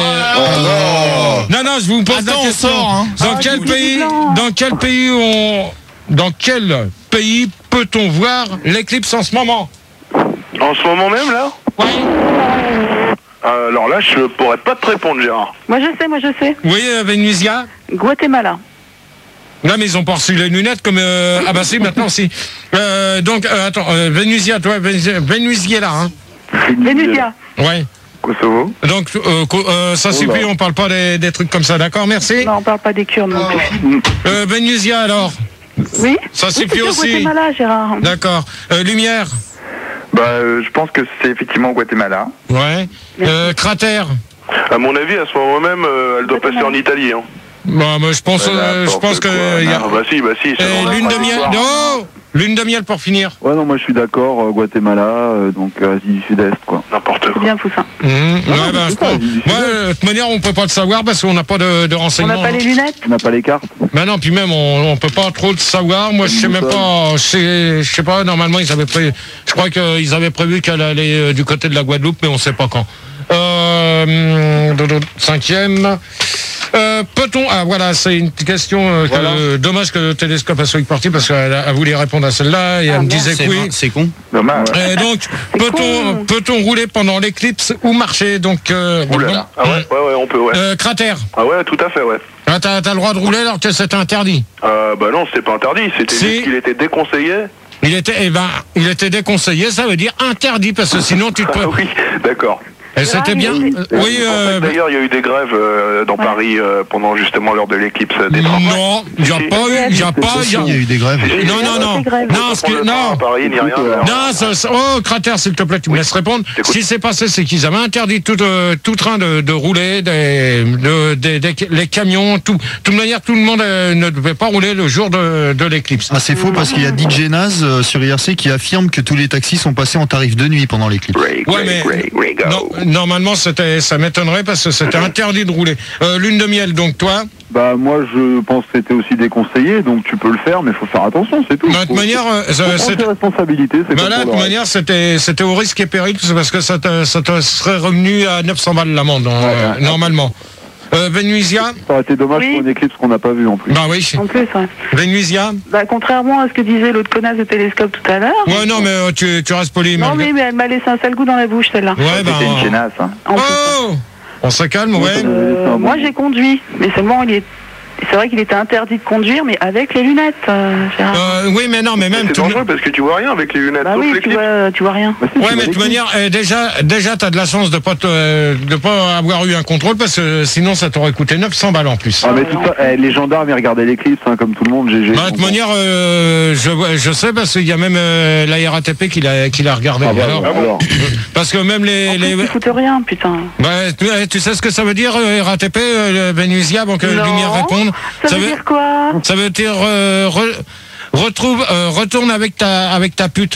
Non, non, je vous pose Attends, la on question. sort, hein. Dans Ah, quel du pays, blanc. dans quel pays on, dans quel pays peut-on voir l'éclipse en ce moment? En ce moment même, là? Oui. Euh, Alors là, je pourrais pas te répondre, Gérard. Moi je sais, moi je sais. Oui, euh, Vénusia. Guatemala. Là, mais ils ont pas reçu les lunettes comme... Euh... Ah bah si, maintenant, si. Euh, donc, euh, attends, euh, Vénusia, toi, Vénusia, Vénusia là, hein. Vénusia. Ouais. Kosovo. Donc, euh, euh, ça suffit, on parle pas des, des trucs comme ça, d'accord, merci. Non, on parle pas des Kurdes non plus. Euh, Vénusia, alors. Oui. Ça Oui, suffit c'est sûr, aussi. Guatemala, Gérard. D'accord. Euh, lumière. Bah, euh, je pense que c'est effectivement au Guatemala. Ouais. Euh, cratère. À mon avis, à ce moment même, euh, elle doit passer en Italie. Hein. Bon, bah, je pense, Ouais, euh, je pense que... quoi. y a... Ah, bah si, bah si. c'est Euh, bon. lune de miel. Non, lune de miel pour finir. Ouais, non, moi je suis d'accord, euh, Guatemala, euh, donc euh, Asie du Sud-Est, quoi. N'importe C'est quoi. bien tout ça. Mmh. Ouais, mais ben, c'est je ça, pense- Asie du Moi, euh, de toute manière, on peut pas le savoir parce qu'on n'a pas de, de On renseignements. n'a pas les lunettes. On n'a pas les cartes. Ben non, puis même, on, on peut pas trop le savoir. Moi, je sais même pas, je sais, je sais pas, normalement, ils avaient prévu, je crois qu'ils avaient prévu qu'elle allait euh, du côté de la Guadeloupe, mais on sait pas quand. Euh, dodo, cinquième. Euh, peut-on, ah voilà, c'est une question euh, que, Voilà. euh, dommage que le télescope a soit parti parce qu'elle a- elle voulait répondre à celle-là et elle me disait C'est que oui. c'est con. Dommage. Et donc, peut-on, con. peut-on rouler pendant l'éclipse ou marcher? Donc, euh, Ouh là bon, là. Ah ouais, ouais, ouais, on peut, ouais. euh, cratère. Ah ouais, tout à fait, ouais. Ah, t'as, t'as le droit de rouler alors que c'est interdit. Euh, bah non, c'était pas interdit, c'était Si. juste qu'il était déconseillé. Il était, eh ben, il était déconseillé, ça veut dire interdit parce que sinon tu te Ah peux. oui, d'accord. Et c'était bien. oui. euh, Oui, euh, D'ailleurs, il y a eu des grèves euh, dans Ouais. Paris euh, pendant justement l'heure de l'éclipse des trains. non, il n'y a Si. pas eu, il n'y a pas, il y a- Il y a eu des grèves. non, non, non, Des grèves. non, ce qui- Prendre le train non. à Paris, ni rien. alors. Non, ça- ça- oh, Cratère, s'il te plaît, tu me laisses répondre. Ce t'écoute. qui s'est passé, c'est qu'ils avaient interdit tout, euh, tout train de, de rouler, des, de- des- des- les camions, tout. De toute manière, tout le monde euh, ne devait pas rouler le jour de, de l'éclipse. Ah, c'est faux parce qu'il y a D J Naz euh, sur I R C qui affirme que tous les taxis sont passés en tarif de nuit pendant l'éclipse. Ray, Ouais, Ray, mais Ray, Ray, go. non, normalement, c'était, ça m'étonnerait parce que c'était interdit de rouler. Euh, lune de miel, donc toi, Bah, moi je pense que c'était aussi déconseillé, donc tu peux le faire, mais il faut faire attention, c'est tout. de toute Faut- manière, euh, faut ça- prendre c'est- ses responsabilités, c'est bah comme là, de pour toute le manière, c'était, c'était au risque et péril, c'est parce que ça te, ça te serait revenu à neuf cents balles l'amende, hein, euh, normalement. Euh, Vénusia, reste. Ça aurait été dommage Oui. pour une éclipse qu'on n'a pas vue en plus. bah oui. En plus, ouais. Vénusia, Bah, contrairement à ce que disait l'autre connasse de télescope tout à l'heure. ouais, non, mais euh, tu, tu restes poli. Non, malgré- oui, mais elle m'a laissé un sale goût dans la bouche, celle-là. Ouais, bah. C'était une chenasse. Hein. En plus. Oh, on se calme, ouais. Euh, moi, j'ai conduit, mais seulement il est. C'est vrai qu'il était interdit de conduire, mais avec les lunettes, euh, Gérard. Euh, oui, mais non, mais même C'est tout le- dangereux parce que tu vois rien avec les lunettes. Bah sauf oui, tu l'éclipse. vois, tu vois rien. Bah, si, tu Ouais, vois mais de toute l'éclipse. manière, euh, déjà, déjà, t'as de la chance de pas te, euh, de pas avoir eu un contrôle parce que sinon, ça t'aurait coûté neuf cents balles en plus. Ah, mais tout ça, eh, les gendarmes ils regardaient l'éclipse hein, comme tout le monde, G G. Bah, de toute manière, euh, je, vois- je sais parce qu'il y a même euh, la R A T P qui l'a, qui l'a regardé. Ah, bah, Alors, alors. parce que même les, En les plus, ils foutent rien, putain. bah, tu, eh, tu sais ce que ça veut dire euh, R A T P, euh, Vénusia, avant que Non. Lumière réponde. Ça, veut dire quoi? ça veut dire euh, re- retrouve, euh, retourne avec ta, avec ta pute.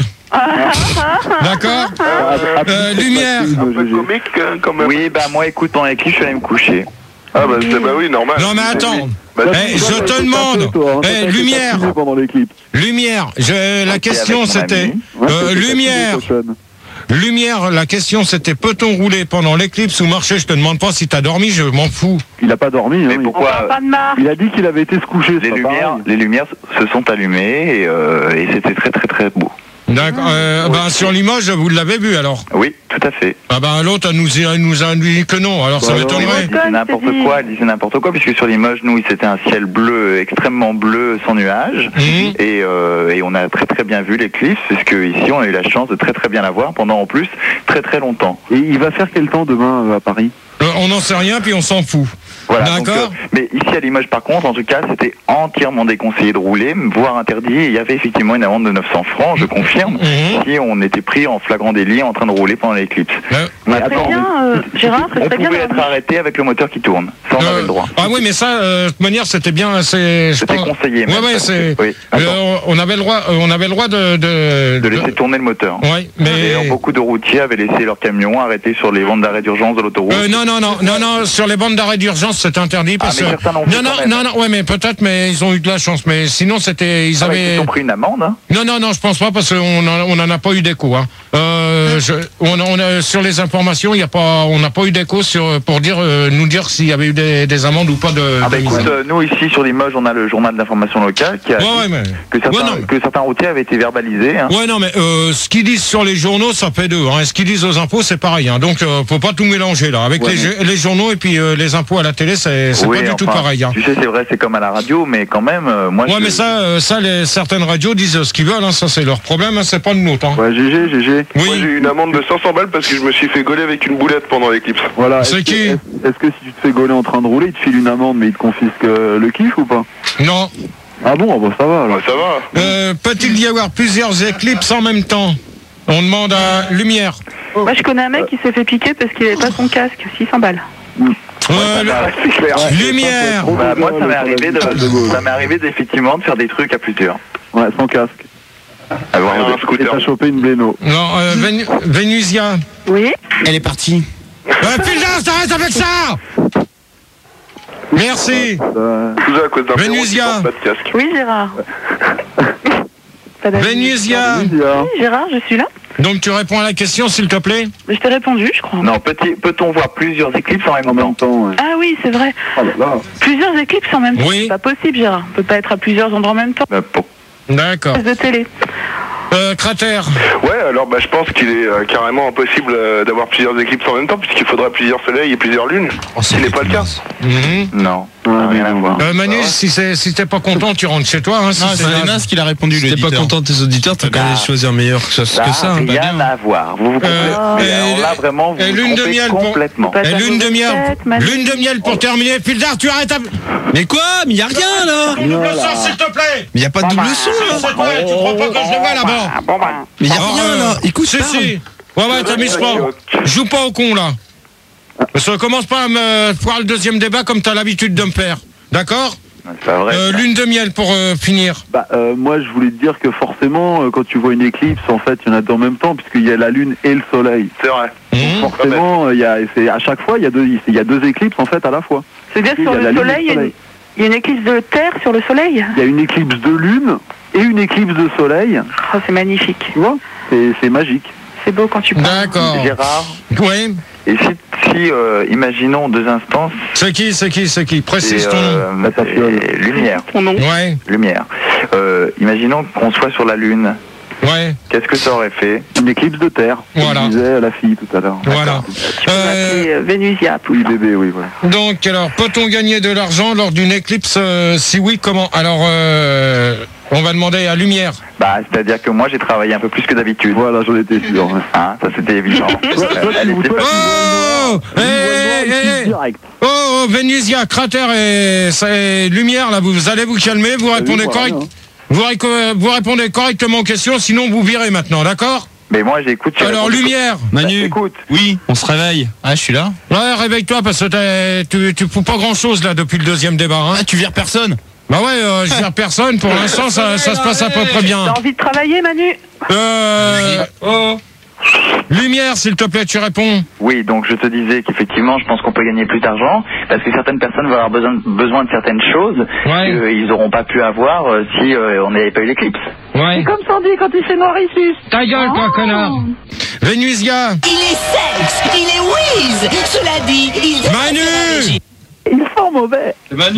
D'accord. Ah, ah, Euh, plus, lumière. plus, Un peu G G. comique hein, quand même. Oui, bah moi, écoute, pendant l'éclipse, je suis allé me coucher. Ah bah, c'est- bah oui, normal. Non mais attends. Bah, Eh, Toi, je t'as te été demande. tapé, toi, hein, Eh, t'as été lumière. taxiné pendant l'éclipse. Lumière, je, la Ok, question avec mon c'était, ami. Ouais, euh, t'as été lumière, taxiné, cochonne. lumière, la question c'était peut-on rouler pendant l'éclipse ou marcher? Je te demande pas si t'as dormi, je m'en fous. Il a pas dormi. Hein, Mais il- On pourquoi parle pas de marque. Il a dit qu'il avait été se coucher. les c'est pas lumières, pareil. les lumières se sont allumées et, euh, et c'était très très très beau. D'accord. Euh, ben, sur Limoges, vous l'avez vu alors. Oui, tout à fait. Ah ben l'autre elle nous, elle nous a dit que non, alors ça Bah, m'étonnerait. Elle disait n'importe c'est dit. quoi, elle disait n'importe quoi, puisque sur Limoges, nous, c'était un ciel bleu, extrêmement bleu, sans nuages. Mhm. Et, euh, et on a très très bien vu l'éclipse, puisque ici, on a eu la chance de très très bien la voir pendant en plus très très longtemps. Et il va faire quel temps demain euh, à Paris? Euh, on n'en sait rien puis on s'en fout. Voilà, donc, D'accord. euh, mais ici à Limoges, par contre, en tout cas, c'était entièrement déconseillé de rouler, voire interdit. Et il y avait effectivement une amende de neuf cents francs, je confirme, Mhm. si on était pris en flagrant délit en train de rouler pendant l'éclipse. Euh, Mais Très attends, bien, euh, Gérard, on c'est très bien. pouvait être arrêté avec le moteur qui tourne. Ça, on euh, avait le droit. Ah oui mais ça, euh, de toute manière c'était bien, c'est. je C'était pense- conseillé. Ouais même, ouais ça. c'est. Oui, attends, euh, on avait le droit, euh, on avait le droit de. De, de laisser tourner le moteur. Ouais, mais. D'ailleurs, beaucoup de routiers avaient laissé leur camion arrêté sur les bandes d'arrêt d'urgence de l'autoroute. Euh, non, non, non, non, non, sur les bandes d'arrêt d'urgence, c'est interdit parce Ah, mais que. certains l'ont fait Non, non, quand même. non, non, ouais, mais peut-être, mais ils ont eu de la chance, mais sinon c'était, ils Ah ouais, avaient. ils ont pris une amende. Hein. Non, non, non, je pense pas parce qu'on en, on en a pas eu d'écho. Hein. Euh, euh, je, on, a, on a sur les informations, il y a pas, on n'a pas eu d'écho sur pour dire euh, nous dire s'il y avait eu des, des amendes ou pas de. Ah bah de écoute, euh, nous ici sur Limoges, on a le journal d'information locale qui a Ouais, dit ouais, mais- que, certains, Ouais, non. que certains routiers avaient été verbalisés. Hein. Ouais, non, mais euh, ce qu'ils disent sur les journaux, ça fait deux. Hein. Ce qu'ils disent aux impôts, c'est pareil. Hein. Donc, euh, faut pas tout mélanger là. Avec Ouais, les, mais- les journaux et puis euh, les impôts à la télé, c'est c'est Oui, pas du tout enfin, pareil. Hein. Tu sais, c'est vrai, c'est comme à la radio, mais quand même, euh, moi. Ouais, je... mais ça, euh, ça, les, certaines radios disent ce qu'ils veulent. Hein. Ça, c'est leur problème. Hein. C'est pas le nôtre. Hein. Ouais, G G, G G. Oui. Moi j'ai eu une amende de cinq cents balles parce que je me suis fait gauler avec une boulette pendant l'éclipse. Voilà. C'est Est-ce qui que- Est-ce est-ce que si tu te fais gauler en train de rouler, il te file une amende, mais il te confisque euh, le kiff ou pas? Non. Ah bon, ah bah ça va alors. Ouais, ça va. Euh, Peut-il y avoir plusieurs éclipses en même temps? On demande à Lumière. Moi, je connais un mec qui s'est fait piquer parce qu'il avait pas son casque, six cents balles. Euh, le- Ah, c'est clair. Lumière. Bah, moi, ça m'est Le- arrivé de, de Gaulle. ça m'est arrivé d'effectivement de faire des trucs à plusieurs. Ouais, sans casque. Alors, Ouais, un Et scooter. t'as chopé une bléno. Non, euh, Ven- Vénusia. Oui. Elle est partie. Euh, Putain, t'arrêtes avec ça. Merci. Euh, Tout ça à cause d'un Vénusia. perron qui porte pas de casque. Oui, Gérard. Pas d'avis. Vénusia. oui, Zia. Oui, Gérard, je suis là. Donc tu réponds à la question, s'il te plaît. Je t'ai répondu, je crois. Non, petit, peut-on voir plusieurs éclipses en même En temps? même temps, ouais. Ah oui, c'est vrai. Oh là là. Plusieurs éclipses en même temps. Oui. C'est pas possible, Gérard. On peut pas être à plusieurs endroits en même temps. Bah, pour- D'accord. De télé. Euh, Cratère. Ouais, alors bah, je pense qu'il est euh, carrément impossible euh, d'avoir plusieurs éclipses en même temps puisqu'il faudra plusieurs soleils et plusieurs lunes. Ce n'est pas le cas. Mhm. Non, Ouais, ça n'a rien mais à non. voir. Euh, Manu, si c'est si t'es pas content, tu rentres chez toi. Hein, si Non, c'est c'est naze. Lénas qui l'a répondu, Si t'es pas l'auditeur. content de tes auditeurs, t'as qu'à aller choisir meilleur que ça. Ça Que ça n'a hein, pas rien bien. à voir. Vous vous trompez. Euh, Mais et- alors là, vraiment, vous et vous lune de trompez miel pour- complètement. Pas Et ta lune de mauvaise miel. tête, Manu. Lune de miel pour terminer. Pildar, tu arrêtes à... Mais quoi? Mais y a rien là! Ton double sens, s'il te plaît. Mais y a pas de double son là! C'est toi, tu crois pas que je le vois là-bas? Mais y a Alors, rien euh, là! Écoute, si, parle. si. Ouais, ouais, t'amuses pas. Joue pas au con, là. Parce que commence pas à me faire le deuxième débat comme t'as l'habitude de me faire. D'accord? C'est pas vrai. euh, Lune de miel pour euh, finir. Bah, euh, moi, je voulais te dire que forcément, euh, quand tu vois une éclipse, en fait, il y en a deux en même temps, puisqu'il y a la Lune et le Soleil. C'est vrai. Mhm. Forcément, il y a, c'est, à chaque fois, il y, a deux, il y a deux éclipses, en fait, à la fois. C'est-à-dire Il y sur a la le Lune et soleil, il y, a une- Soleil. il y a une éclipse de terre sur le soleil. Il y a une éclipse de Lune et une éclipse de Soleil. Oh, c'est magnifique. Tu vois? C'est, c'est magique. C'est beau quand tu parles. D'accord. Gérard, Oui. et si, si euh, imaginons deux instants, C'est qui, c'est qui, c'est qui? c'est Précise ton nom. euh, La tafiole. c'est lumière, Ton nom. Ouais, lumière. Euh, imaginons qu'on soit sur la Lune. ouais, Qu'est-ce que ça aurait fait? Une éclipse de Terre, comme Voilà. disait la fille tout à l'heure. voilà. Tu peux Euh, m'appeler euh, Vénusia. Oui, bébé, oui, voilà. donc, alors, peut-on gagner de l'argent lors d'une éclipse? euh, Si oui, comment? Alors, euh, on va demander à Lumière. Bah, c'est-à-dire que moi j'ai travaillé un peu plus que d'habitude. Voilà, j'en étais sûr. ouais. Hein, ça c'était évident. Euh, elle était pas- Oh, eh, eh, eh, Direct. oh, oh, Vénusia, Cratère et, et Lumière, là, vous allez vous calmer, vous répondez voilà, correct, hein. vous, réco- vous répondez correctement aux questions, sinon vous virez maintenant, d'accord? Mais moi j'écoute. j'ai Alors, répondu- Lumière, Bah, Manu, écoute, oui, on se réveille. Ah, je suis là. ouais, réveille-toi parce que t'es- tu, tu fous pas grand-chose là depuis le deuxième débat, hein? Ah, tu vires personne. Bah ouais, euh, je vire personne, pour l'instant ça, ça se passe à peu près bien. T'as envie de travailler, Manu? Euh, oh. Lumière, s'il te plaît, tu réponds. oui, donc je te disais qu'effectivement, je pense qu'on peut gagner plus d'argent parce que certaines personnes vont avoir besoin, besoin de certaines choses Ouais. qu'ils n'auront pas pu avoir euh, si euh, on n'avait pas eu l'éclipse. Ouais. Comme Sandy quand il fait noir ici. Ta gueule, toi, connard. Vénusia, Il est sexe, il est whiz. Cela dit, il... Manu. Ils sont mauvais. Manu!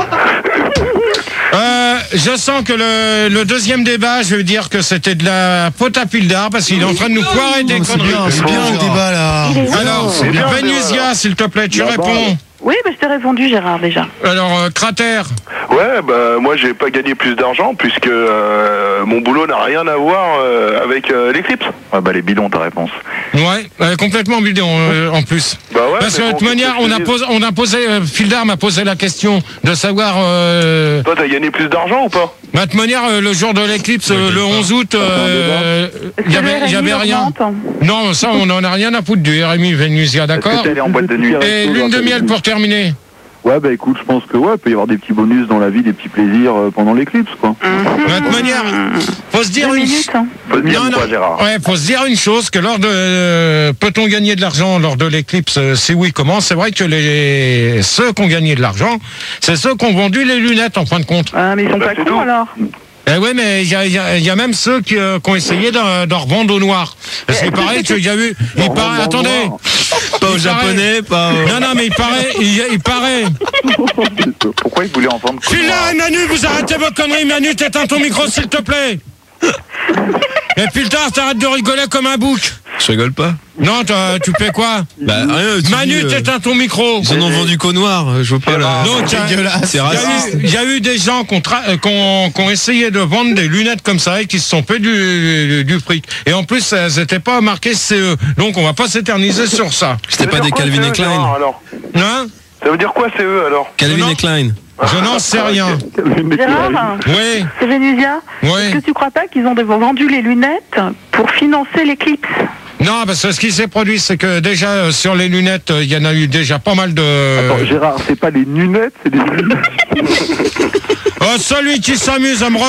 Euh, je sens que le, le deuxième débat, je veux dire que c'était de la faute à Pildar parce qu'il est en train de nous foirer des C'est conneries. bien, c'est bien le débat là. Alors, bien, Vénusia, s'il te plaît, tu Là-bas. réponds. Oui, bah, je t'ai répondu, Gérard, déjà. Alors, euh, Cratère, Ouais, bah moi j'ai pas gagné plus d'argent puisque euh, mon boulot n'a rien à voir euh, avec euh, l'éclipse. Ouais, bah les bidons ta réponse. ouais, euh, complètement bidon euh, en plus. Bah ouais. Parce que mais de bon, toute manière, qu'est-ce que on a je te posé, on a posé, euh, Pildar m'a posé la question de savoir. Euh, dis Toi t'as gagné plus d'argent ou pas? bah, de toute manière, euh, le jour de l'éclipse, euh, le onze août, euh, il y avait, il y avait rien. Non, ça, on en a rien à foutre du R M I Vénusia, Est-ce que d'accord? t'es allé en boîte de nuit? Et lune de miel pour terminer. Ouais, bah écoute, je pense que ouais, il peut y avoir des petits bonus dans la vie, des petits plaisirs euh, pendant l'éclipse, quoi. De toute manière, faut se dire Deux une. minutes, hein. Faut se dire Non, quoi, non. Gérard? Ouais, faut se dire une chose, que lors de euh, peut-on gagner de l'argent lors de l'éclipse? euh, Si oui, comment? C'est vrai que les ceux qui ont gagné de l'argent, c'est ceux qui ont vendu les lunettes en fin de compte. Ah, mais ils sont Bah, pas c'est cons, tout. alors. Eh oui, mais il y a, y, a, y a même ceux qui, euh, qui ont essayé de, de revendre au noir. Parce qu'il paraît qu'il y a eu... Il paraît, attendez. Pas aux japonais, pas aux... Non, non, mais il paraît... Il, il paraît... Pourquoi ils voulaient en vendre? File-là, Manu, vous arrêtez vos conneries. Manu, t'éteins ton micro, s'il te plaît. Et puis le tard, t'arrêtes de rigoler comme un bouc. Je rigole pas. Non, tu fais quoi? Bah rien. Tu Manu, dis, euh, t'éteins ton micro. Ils en ont vendu qu'au noir. Je veux pas la. Donc, c'est raciste. Il y a eu des gens qui ont, tra- qui ont, qui ont essayé de vendre des lunettes comme ça et qui se sont fait du, du, du fric. Et en plus, elles n'étaient pas marquées C E. Donc, on va pas s'éterniser sur ça. C'était pas des Calvin et Klein. Alors. Hein? Ça veut dire quoi c'est eux alors? Calvin et Klein. Je n'en sais rien. Gérard, Oui. c'est Vénusia. Oui. Est-ce que tu crois pas qu'ils ont vendu les lunettes pour financer l'éclipse? Non, parce que ce qui s'est produit, c'est que déjà, euh, sur les lunettes, il y en a eu déjà pas mal de... Attends, Gérard, c'est pas les lunettes, c'est des lunettes. Oh, celui qui s'amuse à me